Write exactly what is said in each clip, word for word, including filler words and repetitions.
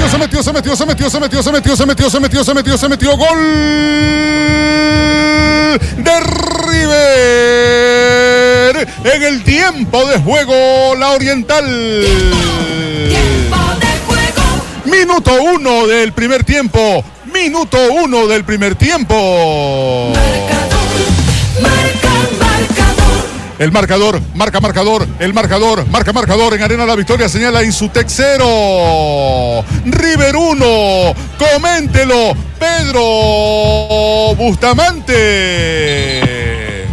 metió, se metió, se metió, se metió, se metió, se metió, se metió, se metió, se metió, se metió, gol de River en el tiempo de juego, la Oriental. Tiempo de juego. Minuto uno del primer tiempo, minuto uno del primer tiempo. Marcador, marca, marcador. El marcador, marca marcador, el marcador, marca marcador. En Arena La Victoria señala Insutec cero, River uno. Coméntelo, Pedro Bustamante.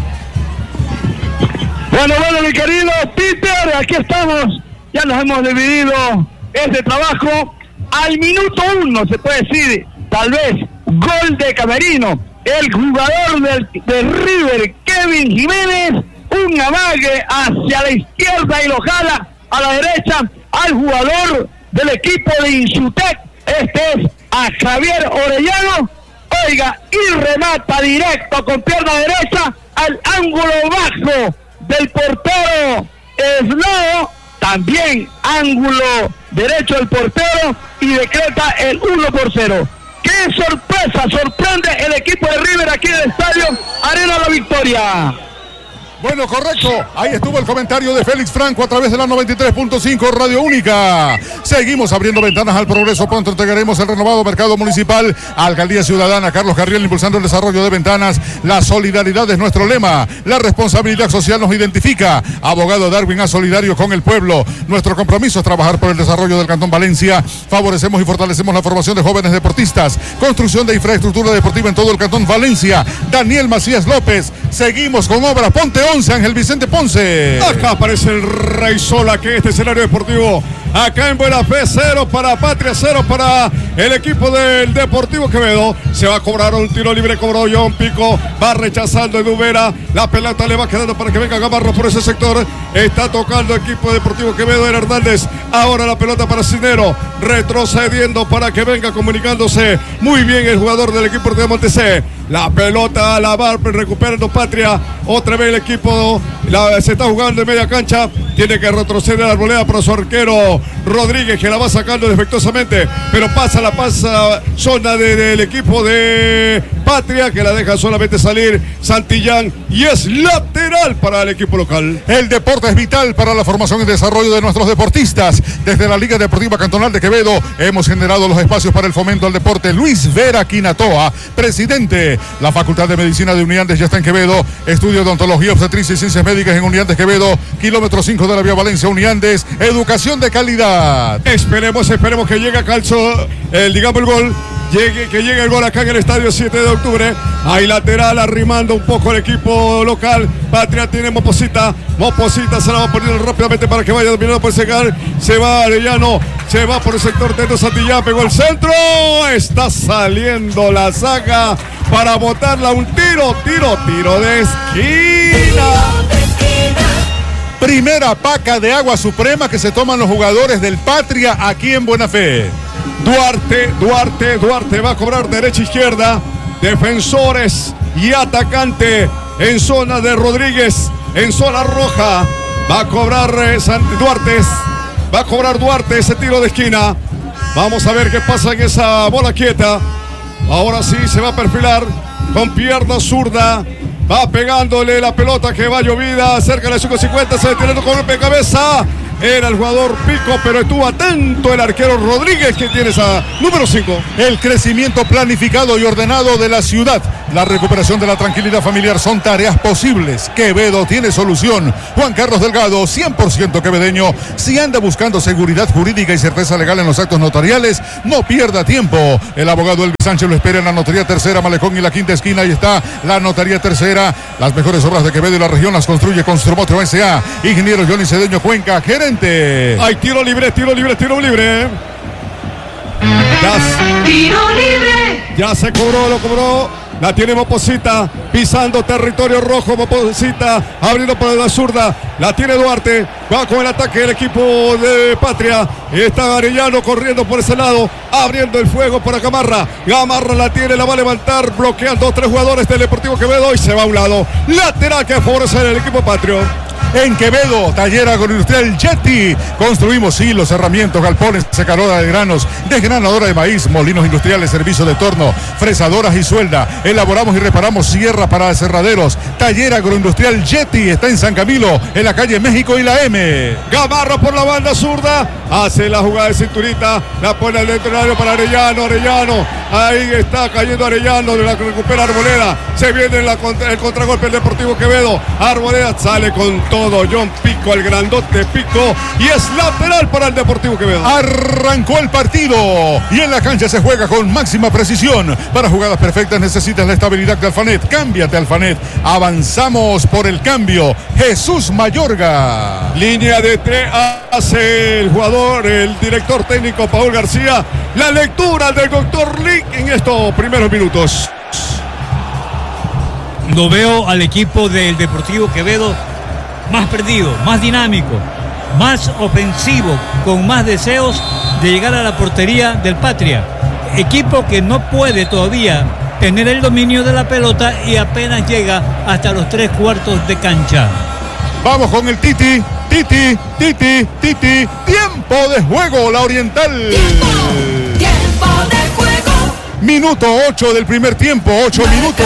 Bueno, bueno, mi querido Peter, aquí estamos. Ya nos hemos dividido este trabajo. Al minuto uno, se puede decir, tal vez, gol de Camerino. El jugador del, de River, Kevin Jiménez, un amague hacia la izquierda y lo jala a la derecha al jugador del equipo de Insutec. Este es a Javier Orellano. Oiga, y remata directo con pierna derecha al ángulo bajo del portero Eslao. También ángulo derecho del portero y decreta el uno por cero. ¡Qué sorpresa! Sorprende el equipo de River aquí en el estadio Arena La Victoria. Bueno, correcto. Ahí estuvo el comentario de Félix Franco a través de la noventa y tres punto cinco Radio Única. Seguimos abriendo ventanas al progreso. Pronto entregaremos el renovado mercado municipal. Alcaldía Ciudadana, Carlos Carriel, impulsando el desarrollo de ventanas. La solidaridad es nuestro lema. La responsabilidad social nos identifica. Abogado Darwin A, solidario con el pueblo. Nuestro compromiso es trabajar por el desarrollo del Cantón Valencia. Favorecemos y fortalecemos la formación de jóvenes deportistas. Construcción de infraestructura deportiva en todo el Cantón Valencia. Daniel Macías López. Seguimos con obras. Ponte once, Ángel Vicente Ponce. Acá aparece el Rey Sol, aquí en este escenario deportivo. Acá en Buena Fe, cero para Patria, cero para el equipo del Deportivo Quevedo. Se va a cobrar un tiro libre, cobró John Pico, va rechazando Edu Vera. La pelota le va quedando para que venga Gamarro por ese sector. Está tocando el equipo Deportivo Quevedo en Hernández. Ahora la pelota para Cisnero, retrocediendo para que venga comunicándose muy bien el jugador del equipo de Montesé. La pelota a la bar, recuperando Patria. Otra vez el equipo la, se está jugando en media cancha. Tiene que retroceder a la arboleda para su arquero Rodríguez, que la va sacando defectuosamente. Pero pasa la pasa zona de, del equipo de Patria, que la deja solamente salir Santillán. Y es lateral para el equipo local. El deporte es vital para la formación y desarrollo de nuestros deportistas. Desde la Liga Deportiva Cantonal de Quevedo hemos generado los espacios para el fomento al deporte. Luis Vera Quinatoa, presidente. La Facultad de Medicina de Uniandes ya está en Quevedo. Estudio de Odontología, Obstetricia y Ciencias Médicas en Uniandes Quevedo. Kilómetro cinco de la vía Valencia, Uniandes. Educación de calidad. Esperemos, esperemos que llegue a calzo el, digamos, el gol. Llegue, que llegue el gol acá en el estadio siete de octubre. Hay lateral arrimando un poco el equipo local. Patria tiene Moposita. Moposita se la va poniendo rápidamente para que vaya dominando por ese gal. Se va Arellano. Se va por el sector de Santillán. Pegó el centro. Está saliendo la saga para botarla. Un tiro, tiro, tiro de esquina. Primera paca de agua suprema que se toman los jugadores del Patria aquí en Buena Fe. Duarte, Duarte, Duarte va a cobrar derecha izquierda. Defensores y atacante en zona de Rodríguez, en zona roja. Va a cobrar eh, Duarte. Va a cobrar Duarte ese tiro de esquina. Vamos a ver qué pasa en esa bola quieta. Ahora sí se va a perfilar con pierna zurda. Va pegándole la pelota que va llovida cerca de las cinco cincuenta. Se detiene con golpe de cabeza. Era el jugador Pico, pero estuvo atento el arquero Rodríguez, que tiene esa número cinco. El crecimiento planificado y ordenado de la ciudad. La recuperación de la tranquilidad familiar son tareas posibles. Quevedo tiene solución. Juan Carlos Delgado, cien por ciento quevedeño. Si anda buscando seguridad jurídica y certeza legal en los actos notariales, no pierda tiempo. El abogado Elvis Sánchez lo espera en la notaría tercera, Malecón y la quinta esquina. Ahí está la notaría tercera. Las mejores obras de Quevedo y la región las construye Construmotro S A. Ingeniero Johnny Cedeño Cuenca, gerente. Hay tiro libre, tiro libre, tiro libre. Ya, Tiro libre. Ya se cobró, lo cobró. La tiene Moposita, pisando territorio rojo. Moposita abriendo por la zurda. La tiene Duarte. Va con el ataque del equipo de Patria. Está Arellano corriendo por ese lado, abriendo el fuego para Gamarra. Gamarra la tiene, la va a levantar, bloqueando a tres jugadores del Deportivo Quevedo y se va a un lado. Lateral que favorece el equipo patrio. En Quevedo, taller agroindustrial Yeti. Construimos hilos, herramientas, galpones, secadora de granos, desgranadora de maíz, molinos industriales, servicio de torno, fresadoras y suelda. Elaboramos y reparamos sierra para aserraderos. Taller agroindustrial Yeti está en San Camilo, en la calle México y la M. Gamarra por la banda zurda, hace la jugada de cinturita, la pone al detonario para Arellano, Arellano, ahí está cayendo Arellano, la recupera Arboleda, se viene la contra, el contragolpe del Deportivo Quevedo, Arboleda sale con todo, John Pico, el grandote Pico, y es lateral para el Deportivo Quevedo. Arrancó el partido y en la cancha se juega con máxima precisión. Para jugadas perfectas necesitas la estabilidad de Alfanet. Cámbiate Alfanet. Avanzamos por el cambio. Jesús Mayorga. Línea de tres hace el jugador, el director técnico Paul García. La lectura del doctor Lick en estos primeros minutos. Lo veo al equipo del Deportivo Quevedo más perdido, más dinámico, más ofensivo, con más deseos de llegar a la portería del Patria. Equipo que no puede todavía tener el dominio de la pelota y apenas llega hasta los tres cuartos de cancha. Vamos con el Titi, Titi, Titi, Titi. Tiempo de juego, la Oriental. Tiempo, tiempo de juego. Minuto ocho del primer tiempo, ocho minutos.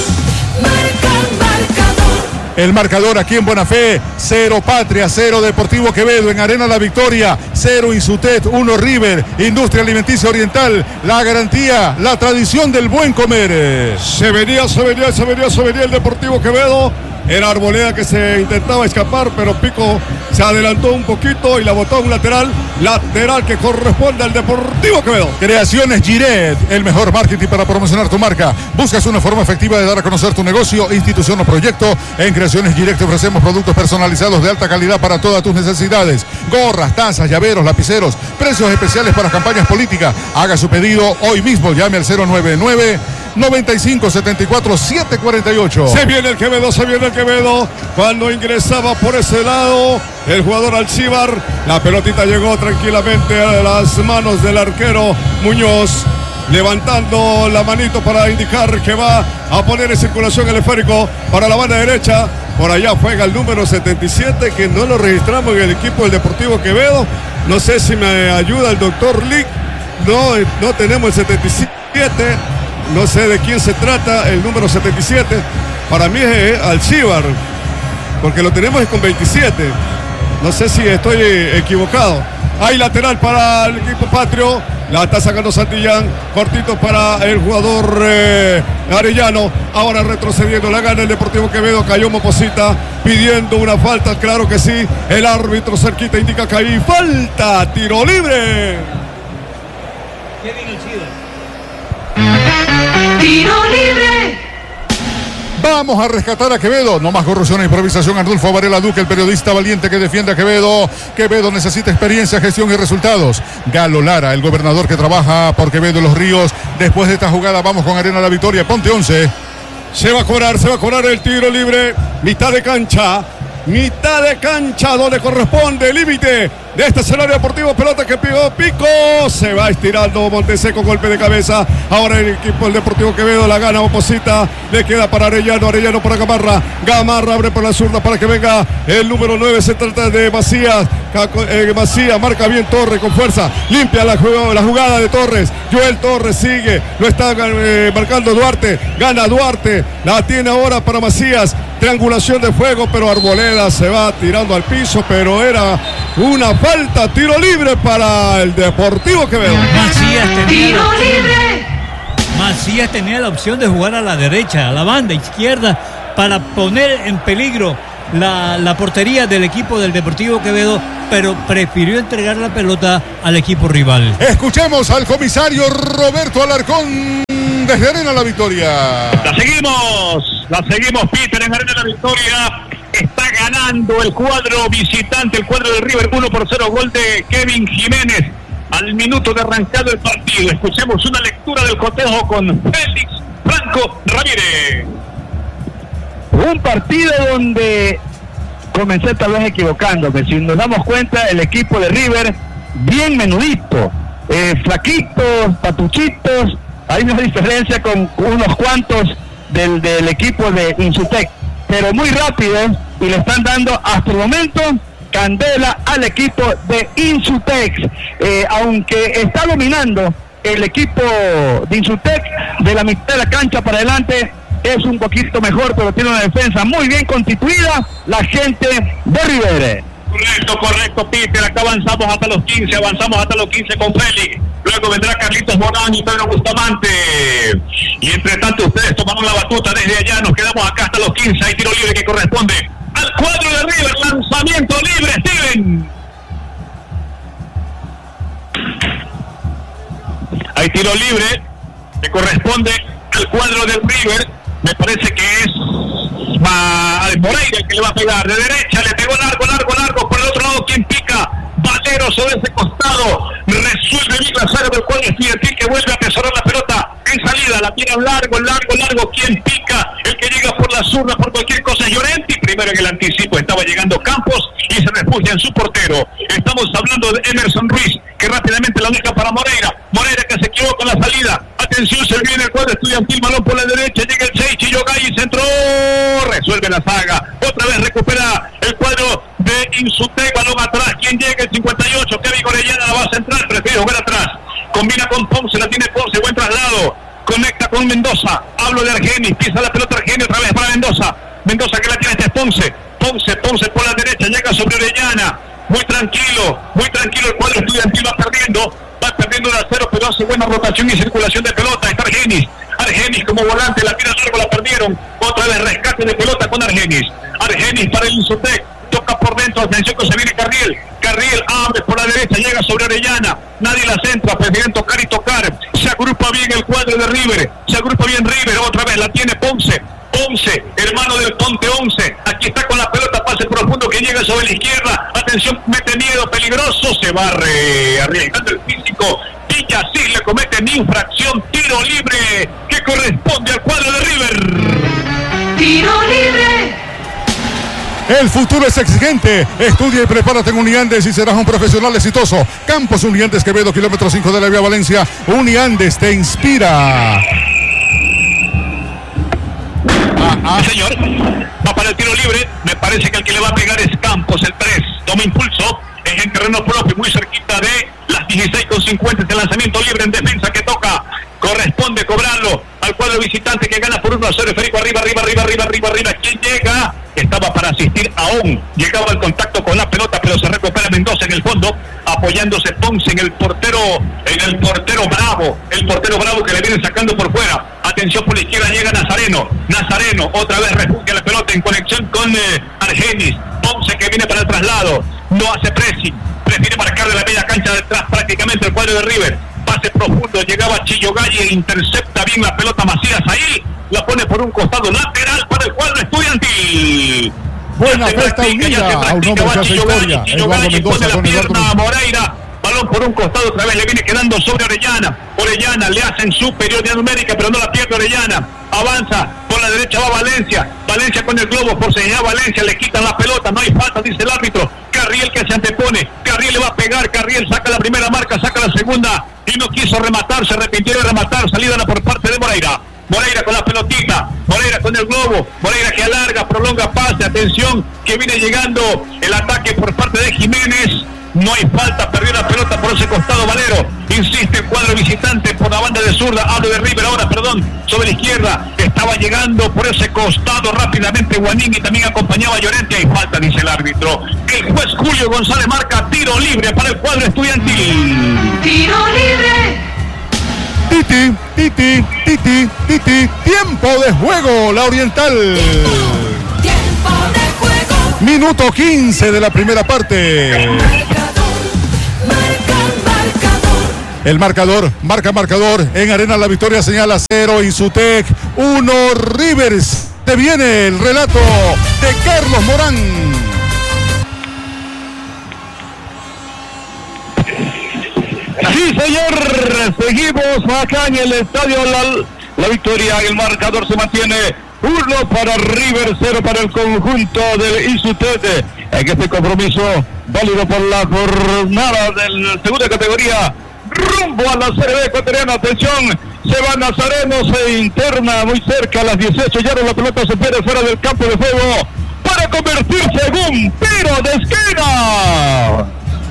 Marca, marcador. El marcador aquí en Buena Fe, cero Patria, cero Deportivo Quevedo. En Arena La Victoria, cero Insutet, uno River. Industria Alimenticia Oriental, la garantía, la tradición del buen comer. Se venía, se venía, se venía, se venía el Deportivo Quevedo. Era Arboleda que se intentaba escapar, pero Pico se adelantó un poquito y la botó a un lateral. Lateral que corresponde al Deportivo Quevedo. Creaciones Giret, el mejor marketing para promocionar tu marca. ¿Buscas una forma efectiva de dar a conocer tu negocio, institución o proyecto? En Creaciones Giret te ofrecemos productos personalizados de alta calidad para todas tus necesidades. Gorras, tazas, llaveros, lapiceros, precios especiales para campañas políticas. Haga su pedido hoy mismo, llame al cero nueve nueve, noventa y cinco, setenta y cuatro, setecientos cuarenta y ocho. Se viene el Quevedo, se viene el Quevedo. Cuando ingresaba por ese lado el jugador Alcibar, la pelotita llegó tranquilamente a las manos del arquero Muñoz, levantando la manito para indicar que va a poner en circulación el esférico para la banda derecha. Por allá juega el número setenta y siete, que no lo registramos en el equipo del Deportivo Quevedo. No sé si me ayuda el doctor Lick. No, no tenemos el setenta y siete. No sé de quién se trata el número setenta y siete. Para mí es Alcibar, porque lo tenemos con veintisiete. No sé si estoy equivocado. Hay lateral para el equipo patrio. La está sacando Santillán. Cortito para el jugador eh, Arellano. Ahora retrocediendo. La gana el Deportivo Quevedo. Cayó Moposita pidiendo una falta. Claro que sí. El árbitro cerquita indica que hay falta. Tiro libre. Kevin Alcibar. Tiro libre. Vamos a rescatar a Quevedo. No más corrupción e improvisación. Arnulfo Varela Duque, el periodista valiente que defiende a Quevedo. Quevedo necesita experiencia, gestión y resultados. Galo Lara, el gobernador que trabaja por Quevedo y Los Ríos. Después de esta jugada vamos con Arena La Victoria. Ponte once. Se va a cobrar, se va a cobrar el tiro libre. Mitad de cancha. Mitad de cancha donde corresponde el límite de este escenario deportivo. Pelota que pegó Pico. Se va estirando Monteseco, golpe de cabeza. Ahora el equipo del Deportivo Quevedo la gana Oposita. Le queda para Arellano, Arellano para Gamarra. Gamarra abre por la zurda para que venga el número nueve. Se trata de Macías. Eh, Macías marca bien Torres con fuerza. Limpia la, la jugada de Torres. Joel Torres sigue. Lo está eh, marcando Duarte. Gana Duarte. La tiene ahora para Macías. Triangulación de fuego, pero Arboleda se va tirando al piso, pero era una falta. Tiro libre para el Deportivo Quevedo. Macías tenía, Tiro la opción, libre. Macías tenía la opción de jugar a la derecha, a la banda izquierda, para poner en peligro la, la portería del equipo del Deportivo Quevedo, pero prefirió entregar la pelota al equipo rival. Escuchemos al comisario Roberto Alarcón desde Arena La Victoria. La seguimos, la seguimos, Peter, en Arena La Victoria. Está ganando el cuadro visitante, el cuadro de River, uno por cero, gol de Kevin Jiménez al minuto de arrancado el partido. Escuchemos una lectura del cotejo con Félix Franco Ramírez. Un partido donde comencé tal vez equivocándome. Si nos damos cuenta, el equipo de River bien menudito, eh, flaquitos, patuchitos. Hay una diferencia con unos cuantos del, del equipo de Insutec, pero muy rápido, y le están dando hasta el momento candela al equipo de Insutec, eh, aunque está dominando el equipo de Insutec de la mitad de la cancha para adelante, es un poquito mejor, pero tiene una defensa muy bien constituida la gente de River. Correcto, correcto, Peter. Acá avanzamos hasta los quince, avanzamos hasta los quince con Félix. Luego vendrá Carlitos Morán y Pedro Bustamante. Y entre tanto ustedes tomaron la batuta desde allá. Nos quedamos acá hasta los quince. Hay tiro libre que corresponde al cuadro de River. Lanzamiento libre, Steven. Hay tiro libre que corresponde al cuadro del River. Me parece que es va al Moreira el que le va a pegar. De derecha le pegó largo, largo, largo. Por el otro lado, quien pica. Valero sobre ese costado. Resuelve bien la saga del cuadro estudiantil que vuelve a atesorar la pelota en salida. La tiene largo, largo, largo. Quien pica. El que llega por la zurda, por cualquier cosa. Llorenti. Primero en el anticipo estaba llegando Campos y se refugia en su portero. Estamos hablando de Emerson Ruiz, que rápidamente la deja para Moreira. Moreira que se equivoca en la salida. Atención, se viene el cuadro estudiantil. Balón por la derecha. Llega el seis. Chiyogay centró. Resuelve la saga. Otra vez recupera el cuadro de Insutec. Balón atrás. ¿Quién llega? El cincuenta y ocho. Kevin Orellana la va a centrar. Prefiere jugar atrás. Combina con Ponce. La tiene Ponce. Buen traslado. Conecta con Mendoza. Hablo de Argenis. Pisa la pelota Argenis otra vez para Mendoza. Mendoza que la tiene. Este es Ponce. Ponce. Ponce por la derecha. Llega sobre Orellana. Muy tranquilo. Muy tranquilo. El cuadro estudiantil va perdiendo. Va perdiendo uno a cero, pero hace buena rotación y circulación de pelota. Está Argenis. Argenis como volante, la tira largo, la perdieron. Otra vez rescate de pelota con Argenis. Argenis para el Insutec. Toca por dentro, atención que se viene Carriel. Carriel abre por la derecha, llega sobre Orellana. Nadie la centra, prefieren tocar y tocar. Se agrupa bien el cuadro de River. Se agrupa bien River, otra vez la tiene Ponce. Ponce, hermano del Ponte once. Aquí está con la pelota, pase profundo que llega sobre la izquierda. Atención, mete miedo, peligroso. Se barre, arriesgando el físico. Villa sí le comete mi infracción. Tiro libre que corresponde al cuadro de River. Tiro libre. El futuro es exigente. Estudia y prepárate en Uniandes y serás un profesional exitoso. Campus Uniandes Quevedo, kilómetro cinco de la vía Valencia. Uniandes te inspira. Ah, ah. Señor, va para el tiro libre. Me parece que el que le va a pegar es Campos, el tres. Toma impulso. Es en terreno propio, muy cerquita de las dieciséis con cincuenta. Este lanzamiento libre en defensa que toca. Corresponde cobrarlo al cuadro visitante que gana por uno a cero. Federico arriba, arriba, arriba, arriba, arriba, arriba. ¿Quién llega? Estaba para asistir aún. Llegaba al contacto con la pelota, pero se recupera Mendoza en el fondo, apoyándose Ponce en el portero, en el portero Bravo. El portero Bravo que le viene sacando por fuera. Atención por la izquierda, llega Nazareno. Nazareno otra vez refugia la pelota en conexión con eh, Argenis. Ponce que viene para el traslado. No hace pressing. Prefiere marcarle la media cancha detrás prácticamente el cuadro de River. Pase profundo, llegaba Chiyogay e intercepta bien la pelota Macías ahí, la pone por un costado lateral para el cuadro estudiantil. Buena fiesta unida a un hombre que hace historia. Eduardo Mendoza con Eduardo Mendoza. Moreira, balón por un costado, otra vez le viene quedando sobre Orellana. Orellana le hacen superioridad numérica, pero no la pierde Orellana. Avanza, por la derecha va Valencia. Valencia con el globo, por señal Valencia, le quitan la pelota, no hay falta, dice el árbitro. Carriel que se antepone, Carriel le va a pegar, Carriel saca la primera marca, saca la segunda y no quiso rematar, se arrepintió de rematar, salida por parte de Moreira. Moreira con la pelotita, Moreira con el globo, Moreira que alarga, prolonga pase, atención que viene llegando el ataque por parte de Jiménez. No hay falta, perdió la pelota por ese costado Valero. Insiste el cuadro visitante por la banda de zurda. Hablo de River ahora, perdón, sobre la izquierda. Estaba llegando por ese costado rápidamente Guanín y también acompañaba a Llorente. Hay falta, dice el árbitro. El juez Julio González marca tiro libre para el cuadro estudiantil. Tiro libre. Titi, Titi, Titi, Titi. Tiempo de juego, la Oriental. Tiempo de juego. Minuto quince de la primera parte. El marcador, marca marcador. En Arena La Victoria señala cero, Insutec uno, Rivers. Te viene el relato de Carlos Morán. Sí, señor. Seguimos acá en el estadio La, La Victoria. El marcador se mantiene uno para River, cero para el conjunto del Insutec. En este compromiso válido por la jornada de la segunda categoría. Rumbo a la Serie B ecuatoriana, atención, se va Nazareno, se interna muy cerca a las dieciocho yardas, la pelota se pierde fuera del campo de juego, para convertirse en un tiro de esquina.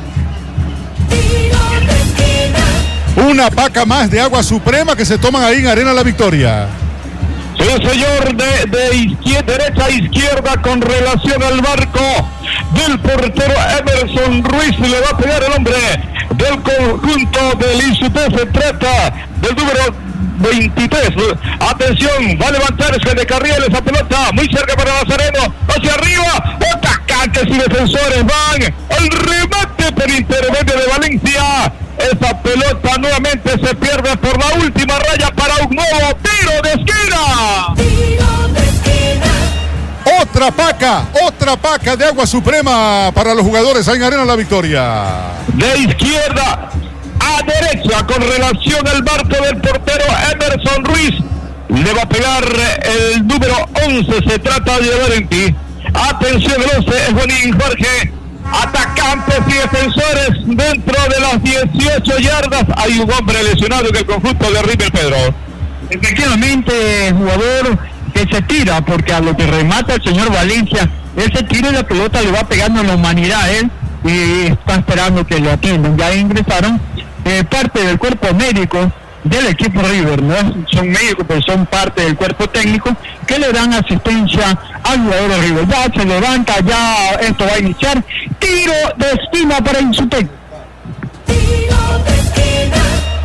Tiro de esquina. Una paca más de Agua Suprema que se toman ahí en Arena La Victoria. Sí, señor, de, de izquierda, derecha a izquierda con relación al marco del portero Emerson Ruiz. Le va a pegar el hombre del conjunto del I S U T E. Se trata del número veintitrés. Atención, va a levantarse de carril esa pelota, muy cerca para Nazareno, hacia arriba, atacantes y defensores van al remate por intermedio de Valencia. Esa pelota nuevamente se pierde por la última raya para un nuevo tiro de esquina. Tiro de esquina. Otra paca, otra paca de Agua Suprema para los jugadores ahí en Arena La Victoria. De izquierda a derecha con relación al marco del portero Emerson Ruiz. Le va a pegar el número once, se trata de Valentí. Atención, el once es Juanín Jorge. Atacantes y defensores dentro de las dieciocho yardas. Hay un hombre lesionado en el conjunto de River, Pedro. Efectivamente, jugador que se tira, porque a lo que remata el señor Valencia, él se tira y la pelota le va pegando a la humanidad, él, y está esperando que lo atiendan. Ya ingresaron eh, parte del cuerpo médico del equipo River, ¿no? Son médicos, pero son parte del cuerpo técnico que le dan asistencia al jugador de River. Ya se levanta, ya esto va a iniciar. Tiro de esquina para I S U T E. Tiro de esquina.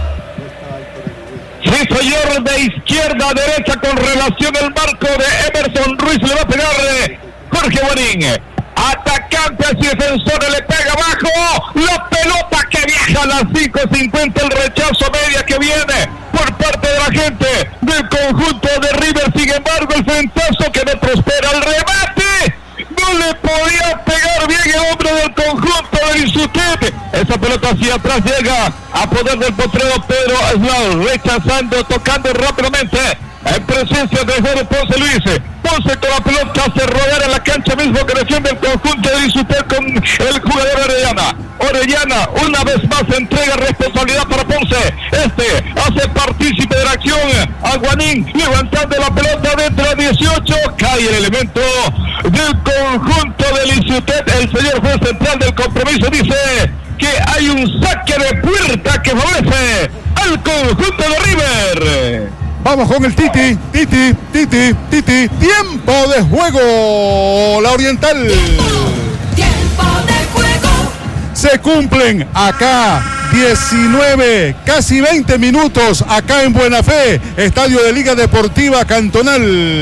Sí, señor, de izquierda a derecha con relación al marco de Emerson Ruiz. Le va a pegar eh, Jorge Bonín. Atacantes y defensores, le pega abajo. La pelota que viaja a las cinco cincuenta. El rechazo media que viene por parte de la gente del conjunto de River. Sin embargo, el frentazo que no prospera. El remate no le podía pegar bien el hombre del conjunto del I S U T E. Esa pelota hacia atrás llega a poder del potrero Pedro Slow, rechazando, tocando rápidamente en presencia de Jorge Ponce Luis. Ponce con la pelota, se rodea en la cancha mismo que defiende el conjunto de I S U T E con el jugador Orellana. Orellana una vez más entrega responsabilidad para Ponce. Este hace partícipe de la acción a Guanín, levantando la pelota dentro de dieciocho. Cae el elemento del conjunto del I S U T E. El señor juez central del compromiso dice que hay un saque de puerta que favorece al conjunto de River. Vamos con el Titi, Titi, Titi, Titi. Tiempo de juego. La Oriental. Tiempo de juego. Se cumplen acá diecinueve, casi veinte minutos acá en Buena Fe, estadio de Liga Deportiva Cantonal.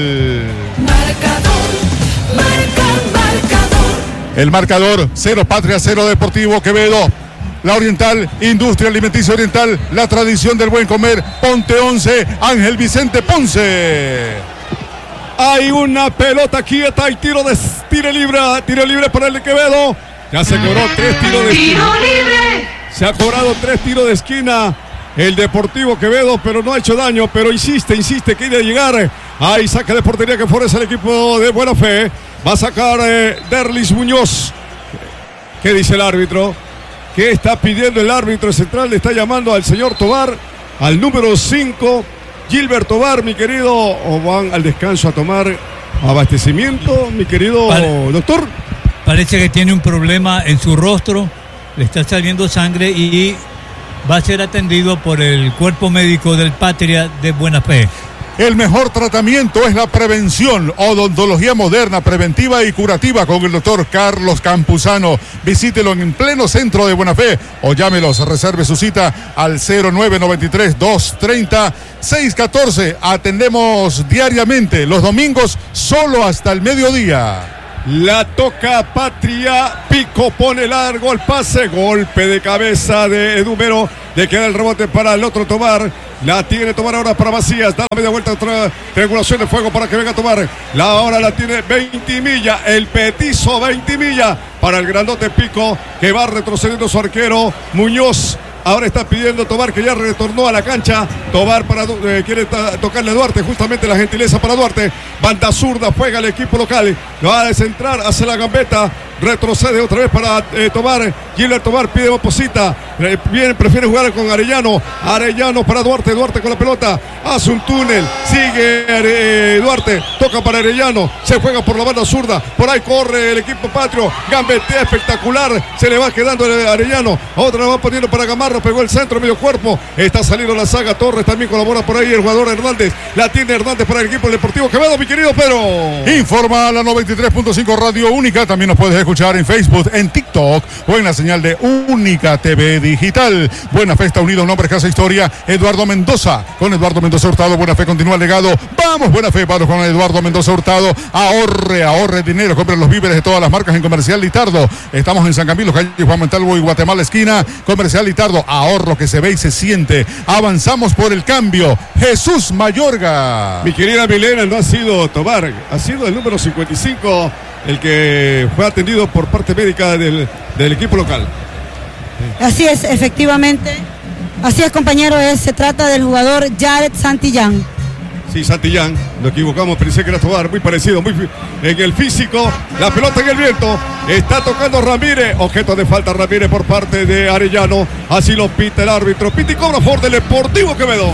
Marcador, marca, marcador. El marcador, cero Patria, cero Deportivo Quevedo. La Oriental, Industria Alimenticia Oriental, la tradición del buen comer. Ponte once, Ángel Vicente Ponce. Hay una pelota quieta y tiro de tiro libre, tiro libre para el de Quevedo. Ya se cobró tres tiros de esquina. Tiro libre. Se ha cobrado tres tiros de esquina el Deportivo Quevedo, pero no ha hecho daño, pero insiste, insiste, quiere llegar. Ahí saca de portería que favorece al equipo de Buena Fe. Va a sacar eh, Derlis Muñoz. ¿Qué dice el árbitro? ¿Qué está pidiendo el árbitro central? Le está llamando al señor Tobar, al número cinco, Gilbert Tobar, mi querido. ¿O van al descanso a tomar abastecimiento, mi querido Vale. doctor? Parece que tiene un problema en su rostro, le está saliendo sangre y va a ser atendido por el cuerpo médico del Patria de Buena Fe. El mejor tratamiento es la prevención, odontología moderna, preventiva y curativa con el doctor Carlos Campuzano. Visítelo en pleno centro de Buena Fe o llámelos, reserve su cita al cero nueve nueve tres, dos tres cero, seis uno cuatro. Atendemos diariamente, los domingos solo hasta el mediodía. La toca Patria, Pico pone largo el pase, golpe de cabeza de Edumero, le queda el rebote para el otro Tomar, la tiene Tomar ahora para Macías, da la media vuelta, otra triangulación de fuego para que venga a tomar, la ahora la tiene Veintimilla, el petizo Veintimilla para el grandote Pico, que va retrocediendo su arquero Muñoz. Ahora está pidiendo Tobar, que ya retornó a la cancha. Tobar para, eh, quiere tocarle a Duarte, justamente la gentileza para Duarte. Banda zurda, juega el equipo local. Va a descentrar, hace la gambeta. retrocede otra vez para eh, Tobar. Gilbert Tobar pide Oposita. Eh, bien, prefiere jugar con Arellano. Arellano para Duarte. Duarte con la pelota. Hace un túnel. Sigue eh, Duarte. Toca para Arellano. Se juega por la banda zurda. Por ahí corre el equipo patrio. Gambetea espectacular. Se le va quedando el Arellano. Otra la va poniendo para Gamarra. Pegó el centro, medio cuerpo. Está saliendo la saga. Torres también colabora por ahí. El jugador Hernández. La tiene Hernández para el equipo Deportivo Quevedo, mi querido Pedro. Informa la noventa y tres punto cinco Radio Única. También nos puedes escuchar en Facebook, en TikTok o en la señal de Única T V Digital. Buena Fe está unido, un hombre que hace historia. Eduardo Mendoza. Con Eduardo Mendoza Hurtado, Buena Fe continúa el legado. Vamos, Buena Fe, vamos con Eduardo Mendoza Hurtado. Ahorre, ahorre dinero. Compre los víveres de todas las marcas en Comercial Litardo. Estamos en San Camilo, calle Juan Montalvo y Guatemala, esquina. Comercial Litardo. Ahorro que se ve y se siente. Avanzamos por el cambio. Jesús Mayorga. Mi querida Milena, no ha sido Tobar, ha sido el número cincuenta y cinco el que fue atendido por parte médica del, del equipo local. Así es, efectivamente. Así es, compañero, es, se trata del jugador Jared Santillán. Sí, Santillán, nos equivocamos, pensé que era Tobar, muy parecido, muy en el físico, la pelota en el viento, está tocando Ramírez, objeto de falta Ramírez por parte de Arellano, así lo pita el árbitro, pita y cobra a favor del Deportivo Quevedo.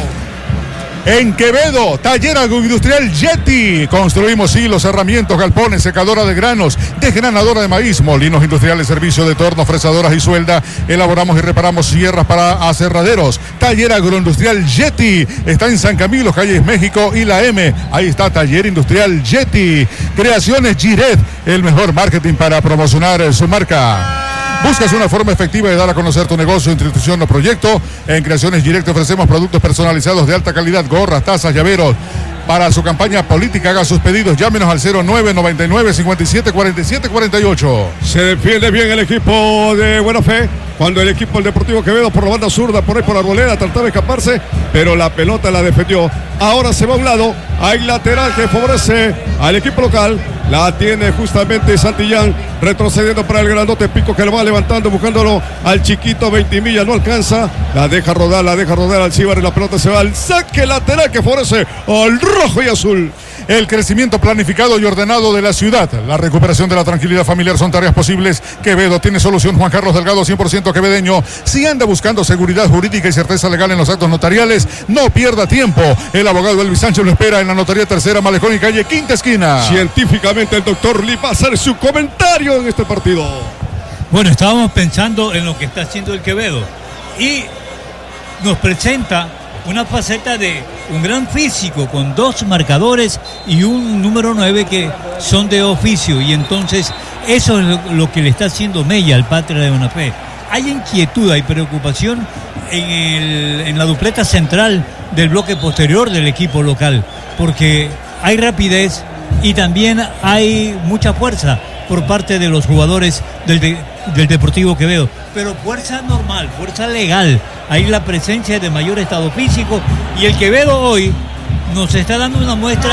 En Quevedo, taller agroindustrial Yeti. Construimos hilos, herramientas, galpones, secadora de granos, desgranadora de maíz, molinos industriales, servicio de torno, fresadoras y suelda. Elaboramos y reparamos sierras para aserraderos. Taller agroindustrial Yeti. Está en San Camilo, calles México y la M. Ahí está Taller Industrial Yeti. Creaciones Giret, el mejor marketing para promocionar su marca. ¿Buscas una forma efectiva de dar a conocer tu negocio, institución o proyecto? En Creaciones Direct ofrecemos productos personalizados de alta calidad, gorras, tazas, llaveros. Para su campaña política, haga sus pedidos. Llámenos al cero nueve noventa y nueve cincuenta y siete cuarenta y siete cuarenta y ocho. Se defiende bien el equipo de Buena Fe. Cuando el equipo del Deportivo Quevedo por la banda zurda, por ahí por Arboleda, trataba de escaparse, pero la pelota la defendió. Ahora se va a un lado. Hay lateral que favorece al equipo local. La tiene justamente Santillán, retrocediendo para el grandote Pico, que lo va levantando, buscándolo al chiquito Ventimilla, no alcanza. La deja rodar, la deja rodar al Cibar y la pelota se va al saque lateral que favorece al rojo y azul. El crecimiento planificado y ordenado de la ciudad, la recuperación de la tranquilidad familiar son tareas posibles. Quevedo tiene solución. Juan Carlos Delgado, cien por ciento quevedeño. Si anda buscando seguridad jurídica y certeza legal en los actos notariales, no pierda tiempo. El abogado Elvis Sánchez lo espera en la notaría Tercera, Malecón y calle Quinta Esquina. Científicamente el doctor Lee va a hacer su comentario en este partido. Bueno, estábamos pensando en lo que está haciendo el Quevedo y nos presenta una faceta de un gran físico con dos marcadores y un número nueve que son de oficio, y entonces eso es lo, lo que le está haciendo mella al Patria de Buena Fe. Hay inquietud, hay preocupación en, el, en la dupleta central del bloque posterior del equipo local, porque hay rapidez y también hay mucha fuerza por parte de los jugadores del, de, del Deportivo Quevedo, pero fuerza normal, fuerza legal. Hay la presencia de mayor estado físico, y el Quevedo hoy nos está dando una muestra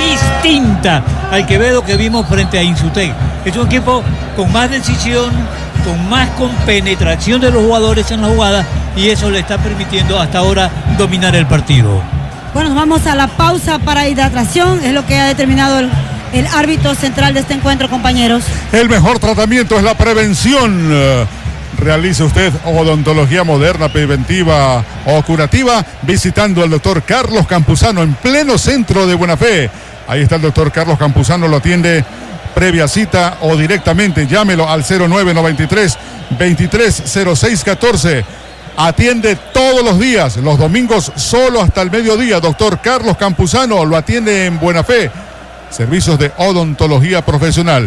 distinta al Quevedo que vimos frente a Insutec. Es un equipo con más decisión, con más compenetración de los jugadores en la jugada, y eso le está permitiendo hasta ahora dominar el partido. Bueno, nos vamos a la pausa para hidratación, es lo que ha determinado el, el árbitro central de este encuentro, compañeros. El mejor tratamiento es la prevención. Realice usted odontología moderna, preventiva o curativa visitando al doctor Carlos Campuzano en pleno centro de Buena Fe. Ahí está el doctor Carlos Campuzano, lo atiende previa cita o directamente. Llámelo al cero nueve noventa y tres veintitrés cero seis catorce. Atiende todos los días, los domingos solo hasta el mediodía. Doctor Carlos Campuzano lo atiende en Buena Fe. Servicios de odontología profesional.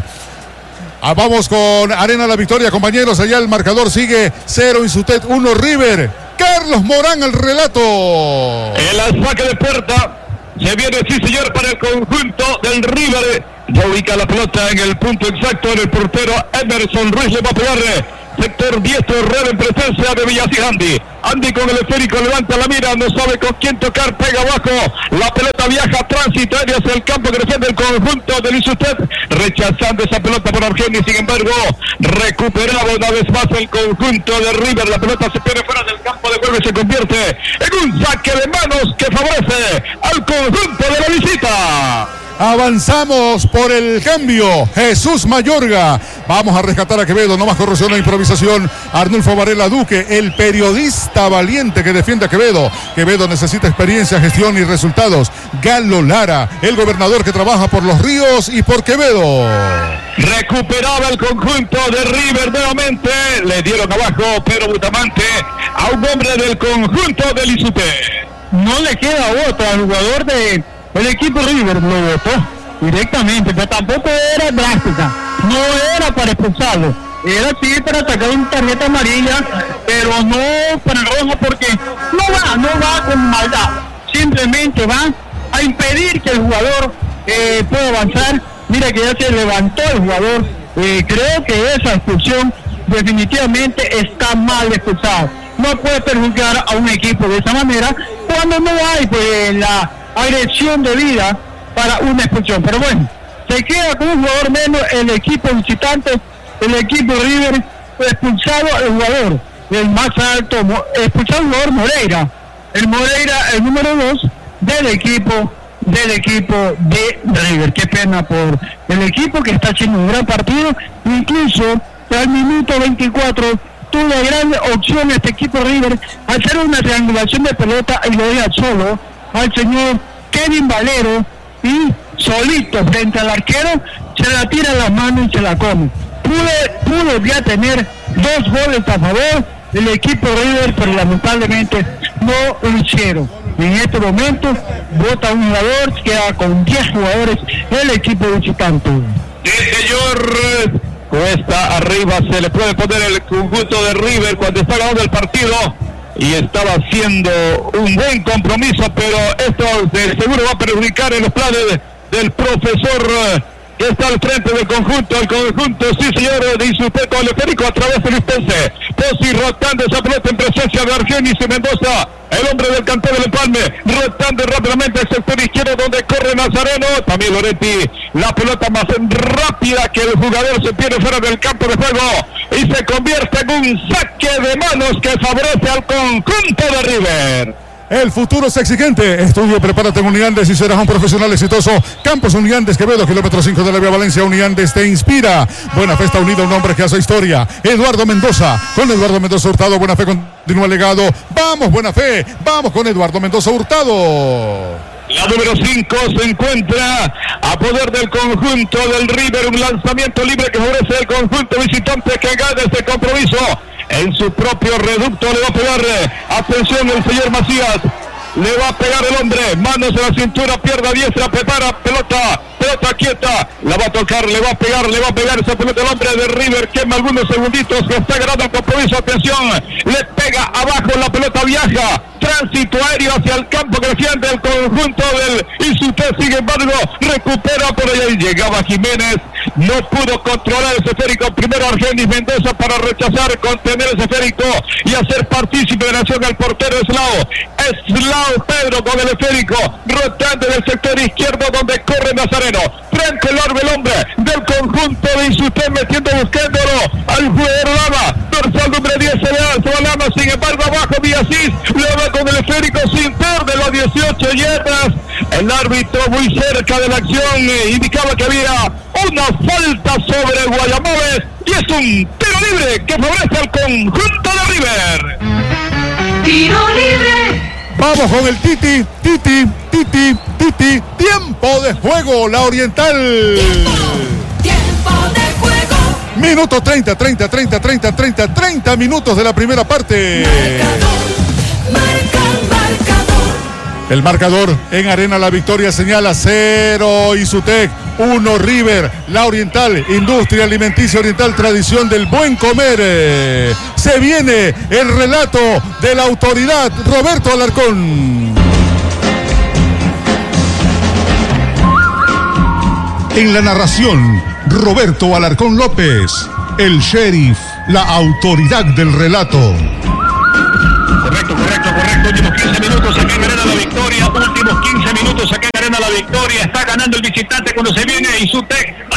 Ah, vamos con Arena La Victoria, compañeros. Allá el marcador sigue cero Insutec, uno River. Carlos Morán al relato. El saque de puerta se viene, sí señor, para el conjunto del River. Ya ubica la pelota en el punto exacto en el portero Emerson Ruiz. Le va a pegar sector diestro, red en presencia de Villasí. Andy. Andy con el esférico levanta la mira, no sabe con quién tocar, pega abajo. La pelota viaja transitoria hacia el campo que defiende el conjunto del Insutec, rechazando esa pelota por Argeni. Sin embargo, recuperado una vez más el conjunto de River. La pelota se pierde fuera del campo de juego y se convierte en un saque de manos que favorece al conjunto de la visita. Avanzamos por el cambio. Jesús Mayorga. Vamos a rescatar a Quevedo. No más corrupción e improvisación. Arnulfo Varela Duque, el periodista valiente que defiende a Quevedo. Quevedo necesita experiencia, gestión y resultados. Galo Lara, el gobernador que trabaja por Los Ríos y por Quevedo. Recuperaba el conjunto de River nuevamente. Le dieron abajo Pedro Bustamante a un hombre del conjunto del Isute. No le queda otra al jugador de el equipo River, lo votó directamente, pero tampoco era drástica, no era para expulsarlo, era sí para sacar una tarjeta amarilla, pero no para roja, porque no va, no va con maldad, simplemente va a impedir que el jugador eh, pueda avanzar. Mira que ya se levantó el jugador, eh, creo que esa expulsión definitivamente está mal expulsado, no puede perjudicar a un equipo de esa manera cuando no hay pues la agresión de vida para una expulsión. Pero bueno, se queda con un jugador menos el equipo visitante, el equipo River, expulsado el jugador, el más alto, expulsado el jugador Moreira, el Moreira, el número dos del equipo, del equipo de River. Qué pena por el equipo que está haciendo un gran partido, incluso al minuto veinticuatro tuvo la gran opción este equipo River hacer una triangulación de pelota y lo deja solo al señor Kevin Valero y solito frente al arquero se la tira en las manos y se la come. Pude, pudo ya tener dos goles a favor del equipo River, pero lamentablemente no lo hicieron. En este momento vota un jugador, queda con diez jugadores el equipo visitante. Sí, señor. Cuesta arriba, se le puede poner el conjunto de River cuando está ganando el partido. Y estaba haciendo un buen compromiso, pero esto de seguro va a perjudicar en los planes del profesor que está al frente del conjunto, el conjunto, sí señor, de Isute con el esférico a través del Lustense. Posi rotando esa pelota en presencia de Argenis y Mendoza, el hombre del cantón del Empalme, rotando rápidamente al sector izquierdo donde corre Nazareno, también Loretti, la pelota más rápida que el jugador se pierde fuera del campo de juego y se convierte en un saque de manos que favorece al conjunto de River. El futuro es exigente. Estudio, prepárate en Uniandes y serás un profesional exitoso. Campus Uniandes Quevedo, kilómetro cinco de la vía Valencia. Uniandes te inspira. Buena Fe está unido, un hombre que hace historia. Eduardo Mendoza. Con Eduardo Mendoza Hurtado, Buena Fe continúa el legado. Vamos, Buena Fe. Vamos con Eduardo Mendoza Hurtado. La número cinco se encuentra a poder del conjunto del River. Un lanzamiento libre que favorece el conjunto visitante que gana este compromiso. En su propio reducto le va a pegar, atención el señor Macías, le va a pegar el hombre, manos en la cintura, pierna diestra, prepara, pelota, pelota quieta, la va a tocar, le va a pegar, le va a pegar esa pelota el hombre de River, quema algunos segunditos, que está ganando el compromiso, atención, le pega abajo, la pelota viaja, tránsito aéreo hacia el campo creciente del conjunto del Isute, sin embargo, recupera por allá y llegaba Jiménez, no pudo controlar ese esférico, primero Argenis Mendoza para rechazar, contener ese esférico y hacer partícipe de la acción al portero Eslao, Eslao Pedro con el esférico, rotando en el sector izquierdo donde corre Nazareno, frente al árbol el hombre del conjunto de Isute metiendo, buscándolo al jugador Lama, dorsal número diez se le se va Lama, sin embargo abajo Villasís, le va con el esférico sin perder los dieciocho yardas, el árbitro muy cerca de la acción eh, indicaba que había una falta sobre Guayamoles y es un tiro libre que favorece al conjunto de River. Tiro libre. Vamos con el Titi, Titi, Titi, Titi. Tiempo de juego, la Oriental. Tiempo. Tiempo de juego. Minuto treinta, treinta, treinta, treinta, treinta, treinta minutos de la primera parte. Marcador. Marca, marcador. El marcador en Arena La Victoria señala cero Isutec, uno River. La Oriental, Industria Alimenticia Oriental, tradición del buen comer. Eh, se viene el relato de la autoridad Roberto Alarcón. En la narración, Roberto Alarcón López, el sheriff, la autoridad del relato. Correcto, correcto, correcto. Últimos quince minutos acá en Arena La Victoria. Últimos quince minutos acá en Arena La Victoria. Está ganando el visitante cuando se viene Isutec.